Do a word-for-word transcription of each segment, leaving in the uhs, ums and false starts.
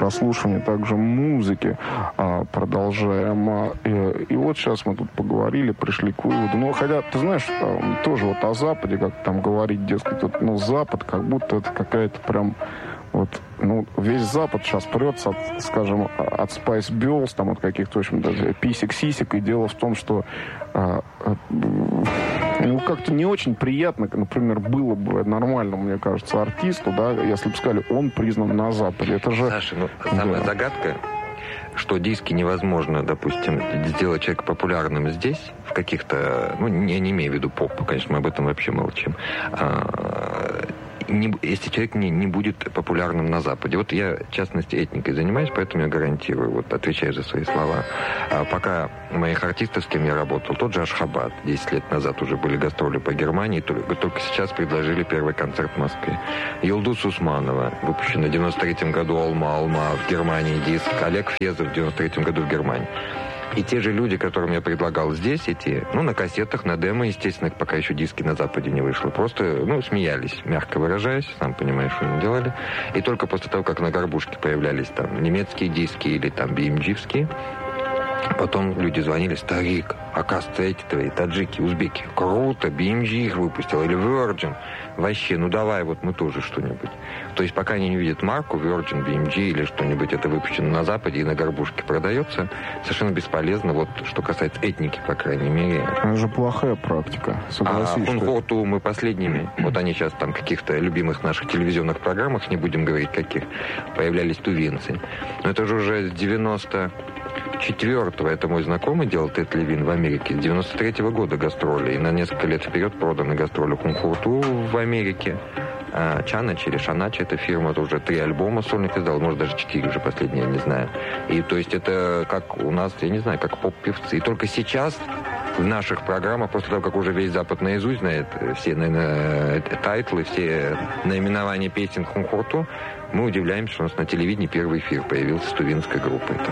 прослушивания также музыки. А, продолжаем. И, и вот сейчас мы тут поговорили, пришли к выводу. Ну, хотя, ты знаешь, тоже вот о Западе, как там говорить, дескать, вот, ну, Запад, как будто это какая-то прям... Вот, ну, весь Запад сейчас прется, от, скажем, от Spice Girls, там, от каких-то, в общем, даже писек-сисек. И дело в том, что а, а, ну, как-то не очень приятно, например, было бы нормальному, мне кажется, артисту, да, если бы сказали, он признан на Западе. Это же... Саша, ну, самая да. загадка, что диски невозможно, допустим, сделать человека популярным здесь, в каких-то... Ну, я не имею в виду поп, конечно, мы об этом вообще молчим. А, Не, если человек не, не будет популярным на Западе. Вот я, в частности, этникой занимаюсь, поэтому я гарантирую, вот отвечаю за свои слова. А пока моих артистов, с кем я работал, тот же Ашхабад, десять лет назад уже были гастроли по Германии, только, только сейчас предложили первый концерт в Москве. Юлдус Усманова, выпущена в девяносто третьем году «Алма-Алма» в Германии диск, Олег Фезов в девяносто третьем году в Германии. И те же люди, которым я предлагал здесь эти, ну, на кассетах, на демо, естественно, пока еще диски на Западе не вышло, просто, ну, смеялись, мягко выражаясь, сам понимаешь, что они делали. И только после того, как на горбушке появлялись там немецкие диски или там би эм джи-вские, потом люди звонили: старик, оказывается, эти твои таджики, узбеки, круто, би эм джи их выпустил, или Virgin. Вообще, ну давай, вот мы тоже что-нибудь. То есть пока они не видят марку Virgin, би эм джи или что-нибудь, это выпущено на Западе и на горбушке продается, совершенно бесполезно, вот что касается этники, по крайней мере. Это же плохая практика, согласись. А Хунхоту мы последними, вот они сейчас там в каких-то любимых наших телевизионных программах, не будем говорить каких, появлялись тувинцы. Но это же уже с девяносто четвертого, это мой знакомый делал, Тед Левин, в Америке, с девяносто третьего года гастроли, и на несколько лет вперед проданы гастроли Хунхурту в Америке. А Чаначи или Шаначи, эта фирма, это уже три альбома сольных издала, может даже четыре уже последние, я не знаю. И то есть это как у нас, я не знаю, как поп-певцы. И только сейчас в наших программах, после того, как уже весь Запад наизусть знает все, наверное, тайтлы, все наименования песен Хунхурту, мы удивляемся, что у нас на телевидении первый эфир появился с тувинской группой там.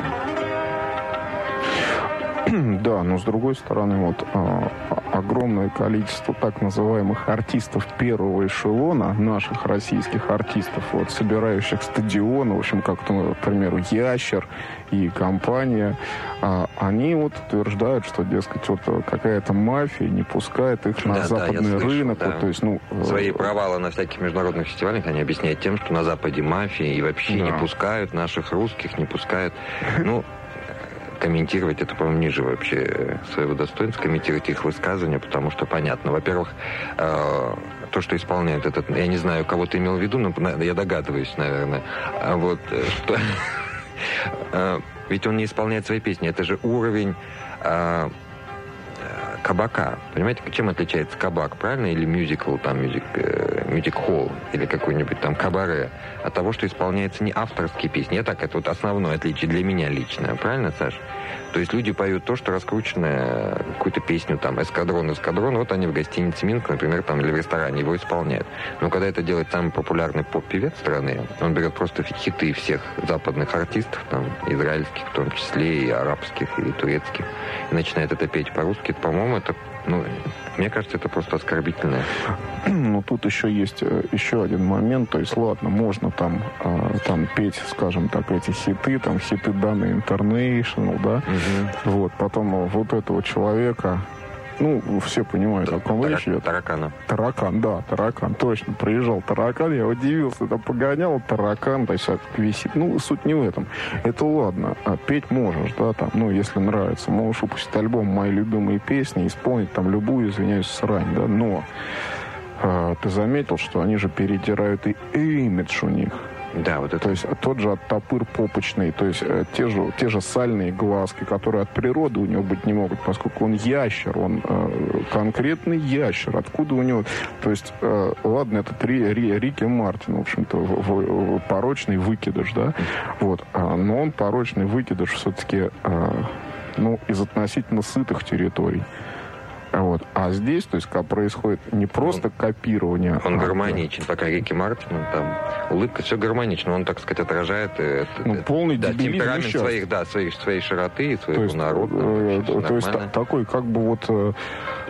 Да, но с другой стороны, вот а, огромное количество так называемых артистов первого эшелона, наших российских артистов, вот, собирающих стадионы, в общем, как, ну, к примеру, Ящер и компания, а, они вот утверждают, что, дескать, вот какая-то мафия не пускает их на да, западный да, слышал, рынок. Да. Вот, то есть, ну, свои провалы на всяких международных фестивалях они объясняют тем, что на Западе мафия и вообще да. не пускают наших русских, не пускают. Ну, комментировать это, по-моему, ниже вообще своего достоинства, комментировать их высказывания, потому что понятно. Во-первых, э, то, что исполняют этот... Я не знаю, кого ты имел в виду, но я догадываюсь, наверное. А вот что... Ведь он не исполняет свои песни. Это же уровень э, кабака. Понимаете, чем отличается кабак, правильно? Или мюзикл, там, мюзик, э, мюзик-холл, или какой-нибудь там кабаре. От того, что исполняются не авторские песни. Я так, это вот основное отличие для меня лично. Правильно, Саш? То есть люди поют то, что раскрученное, какую-то песню, там, эскадрон, эскадрон, вот они в гостинице Минск, например, там, или в ресторане его исполняют. Но когда это делает самый популярный поп-певец страны, он берет просто хиты всех западных артистов, там, израильских в том числе, и арабских, и турецких, и начинает это петь по-русски, это, по-моему, это, ну, мне кажется, это просто оскорбительное. Ну, тут еще есть еще один момент, то есть, ладно, можно там, э, там петь, скажем так, эти хиты, там, хиты Dana International, да, угу. Вот, потом вот этого человека, ну, все понимают, о ком речь идет. Таракана. Таракан, да, таракан, точно, приезжал таракан, я удивился, там погонял таракан, то есть висит, ну, суть не в этом. Это ладно, а петь можешь, да, там, ну, если нравится, можешь выпустить альбом «Мои любимые песни», исполнить там любую, извиняюсь, срань, да, но а, ты заметил, что они же перетирают и имидж у них. Да, вот это. То есть тот же оттопыр попочный, то есть э, те, же, те же сальные глазки, которые от природы у него быть не могут, поскольку он ящер, он э, конкретный ящер. Откуда у него... То есть, э, ладно, это Ри, Ри, Рики Мартин, в общем-то, в, в, в, порочный выкидыш, да? Вот. А, но он порочный выкидыш все-таки э, ну, из относительно сытых территорий. Вот. А здесь, то есть, как происходит не просто он, копирование... Он а, гармоничен, пока Рики Мартин, он там улыбка, все гармонично, он, так сказать, отражает э, ну, полный да, темперамент сейчас. своих, да, своей, своей широты и своего то есть, народа. Э, то есть, та, такой, как бы вот... Э,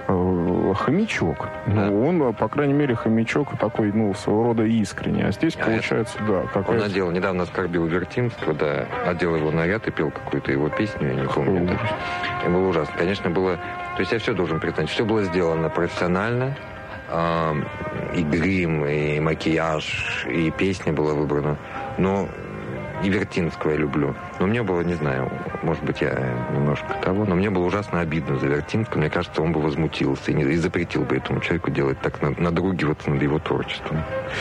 э, хомячок. Да. Ну, он, по крайней мере, хомячок такой, ну, своего рода искренний. А здесь, а получается, это... да. Какая-то... Он надел, недавно оскорбил Вертинского, да, одел его наряд и пел какую-то его песню, я не помню. Да. И было ужасно. Конечно, было... То есть я все должен признать, все было сделано профессионально. И грим, и макияж, и песня была выбрана. Но и Вертинского я люблю. Но мне было, не знаю, может быть, я немножко того, но мне было ужасно обидно за Вертинского. Мне кажется, он бы возмутился и, не, и запретил бы этому человеку делать так, надругиваться над его творчеством.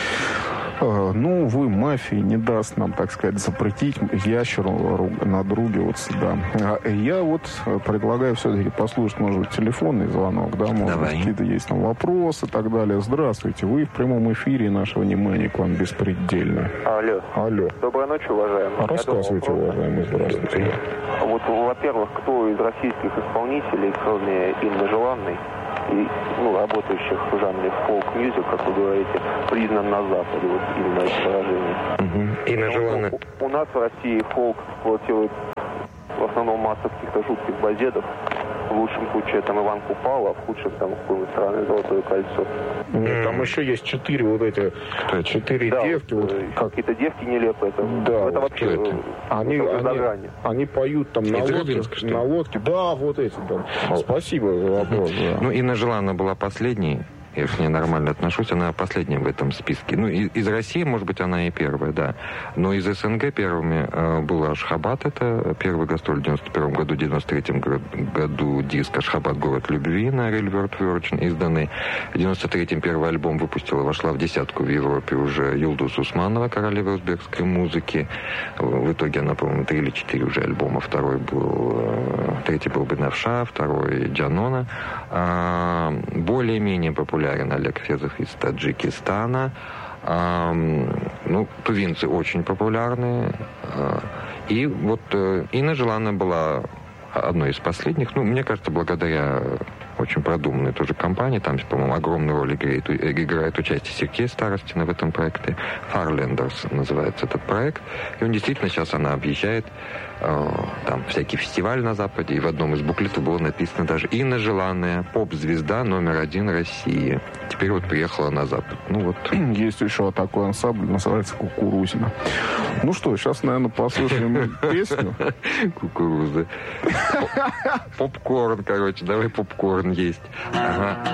Ну, вы, мафия, не даст нам, так сказать, запретить ящеру надругиваться, да. Я вот предлагаю все-таки послушать, может быть, телефонный звонок, да, может Давай. быть, какие-то есть там вопросы и так далее. Здравствуйте, вы в прямом эфире, наше внимание к вам беспредельно. Алло. Алло. Доброй ночи, уважаемый. Рассказывайте, уважаемый, здравствуйте. Вот, во-первых, кто из российских исполнителей, кроме Инны Желанной, и, ну, работающих в жанре фолк-мьюзик, как вы говорите, признан на Западе, вот именно это выражение. Угу. Инна Желанная. У, у нас в России фолк эксплуатирует в основном масса каких-то жутких базедов. В лучшем случае там Иван Купала, а в худшем там какой-нибудь странное «Золотое кольцо». Нет, там еще есть четыре вот эти, четыре да, девки. Вот, вот, как... какие-то девки нелепые. Это, да, это вообще это? Они, они, они поют там на лодке, на лодке. Да, вот эти, да. Спасибо за вопрос. Да. Ну, Инна Желанная была последней. Я к ней нормально отношусь, она последняя в этом списке. Ну, из, из России, может быть, она и первая, да. Но из СНГ первыми э, был Ашхабад, это первый гастроль в девяносто первом году, в девяносто третьем году диск «Ашхабад. Город любви» на Railroad Virgin, изданный. В девяносто третьем первый альбом выпустила, вошла в десятку в Европе уже Юлдуз Усманова, королева узбекской музыки. В итоге она, по-моему, три или четыре уже альбома. Второй был, э, третий был Бенавша, второй Джанона. Э, более-менее популярный Олег Фезов из Таджикистана. Эм, ну, тувинцы очень популярные. Э, и вот э, Инна Желанная была одной из последних. Ну, мне кажется, благодаря очень продуманной тоже компании. Там, по-моему, огромную роль играет, играет участие Сергея Старостина в этом проекте. Фарлендерс называется этот проект. И он действительно сейчас она объезжает э, там всякий фестиваль на Западе. И в одном из буклетов было написано даже «Инна Желанная, поп-звезда номер один России». Теперь вот приехала на Запад. Ну вот. Есть еще такой ансамбль, называется «Кукурузина». Ну что, сейчас, наверное, послушаем песню. Кукурузы. Попкорн, короче, давай попкорн есть. Ага.